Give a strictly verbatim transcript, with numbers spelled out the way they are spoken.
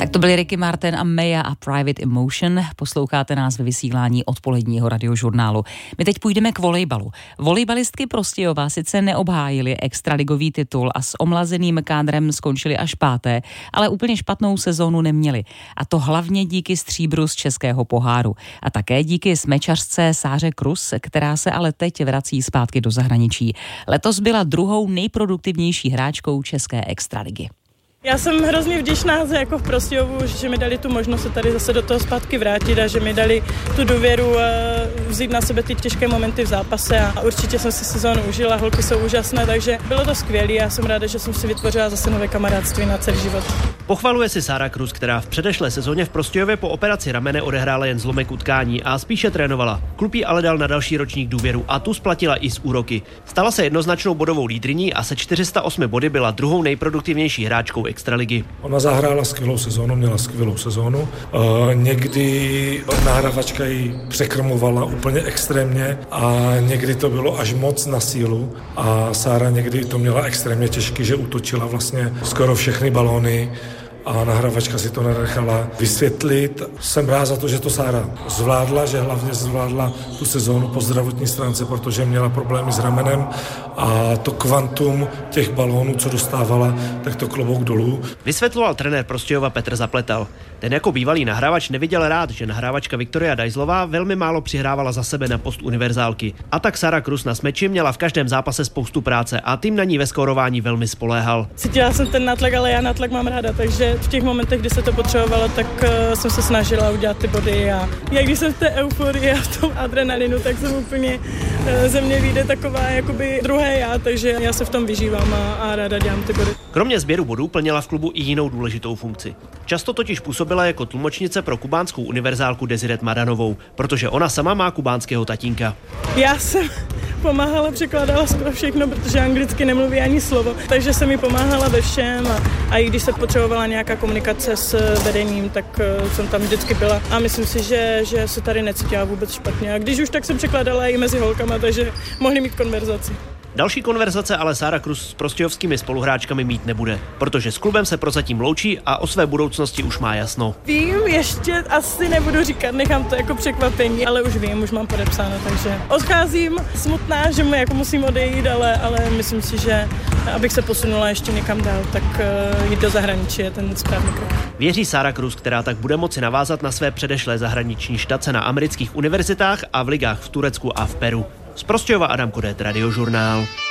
Tak to byly Ricky Martin a Maya a Private Emotion. Posloucháte nás ve vysílání odpoledního radiožurnálu. My teď půjdeme k volejbalu. Volejbalistky Prostějova sice neobhájily extraligový titul a s omlazeným kádrem skončili až páté, ale úplně špatnou sezónu neměli. A to hlavně díky stříbru z českého poháru. A také díky smečařce Sáře Krus, která se ale teď vrací zpátky do zahraničí. Letos byla druhou nejproduktivnější hráčkou české extraligy. Já jsem hrozně vděčná za jako v Prostějovu, že mi dali tu možnost se tady zase do toho zpátky vrátit a že mi dali tu důvěru vzít na sebe ty těžké momenty v zápase a určitě jsem si sezónu užila, holky jsou úžasné, takže bylo to skvělé. Já jsem ráda, že jsem si vytvořila zase nové kamarádství na celý život. Pochvaluje si Sára Krus, která v předešlé sezóně v Prostějově po operaci ramene odehrála jen zlomek utkání a spíše trénovala. Klub jí ale dal na další ročník důvěru a tu splatila i s úroky. Stala se jednoznačnou bodovou lídryní a se čtyři sta osm body byla druhou nejproduktivnější hráčkou extraligy. Ona zahrála skvělou sezónu, měla skvělou sezónu. E, někdy nahrávačka ji překrmovala úplně extrémně a někdy to bylo až moc na sílu a Sára někdy to měla extrémně těžký, že útočila vlastně skoro všechny balóny a nahrávačka si to nenechala vysvětlit. Jsem rád za to, že to Sára zvládla, že hlavně zvládla tu sezónu po zdravotní stránce, protože měla problémy s ramenem a to kvantum těch balónů, co dostávala, tak to klobouk dolů. Vysvětloval trenér Prostějova Petr Zapletal. Ten jako bývalý nahrávač neviděl rád, že nahrávačka Viktoria Dajzlová velmi málo přihrávala za sebe na post univerzálky. A tak Sára Krus na smeči měla v každém zápase spoustu práce a tým na ní ve skórování velmi spoléhal. Cítila jsem ten nátlak, ale já nátlak mám ráda, takže v těch momentech, kdy se to potřebovalo, tak uh, jsem se snažila udělat ty body a já když jsem v té euforii a v tom adrenalinu, tak jsem úplně uh, ze mě vyjde taková jakoby druhé já, takže já se v tom vyžívám a, a ráda dělám ty body. Kromě sběru bodů plnila v klubu i jinou důležitou funkci. Často totiž působila jako tlumočnice pro kubánskou univerzálku Desiret Madanovou, protože ona sama má kubánského tatínka. Já jsem pomáhala, překládala skoro všechno, protože anglicky nemluví ani slovo, takže jsem mi pomáhala ve všem a, a i když se potřebovala nějaká komunikace s vedením, tak uh, jsem tam vždycky byla a myslím si, že, že se tady necítila vůbec špatně a když už, tak jsem překládala i mezi holkama, takže mohli mít konverzaci. Další konverzace ale Sára Krus s prostějovskými spoluhráčkami mít nebude, protože s klubem se prozatím loučí a o své budoucnosti už má jasno. Vím, ještě asi nebudu říkat, nechám to jako překvapení, ale už vím, už mám podepsáno, takže odcházím smutná, že mu jako musím odejít, ale, ale myslím si, že abych se posunula ještě někam dál, tak uh, jít do zahraničí je ten správný krok. Věří Sára Krus, která tak bude moci navázat na své předešlé zahraniční štace na amerických univerzitách a v ligách v Turecku a v Peru. Z Prostějova Adam Kodet, Radiožurnál.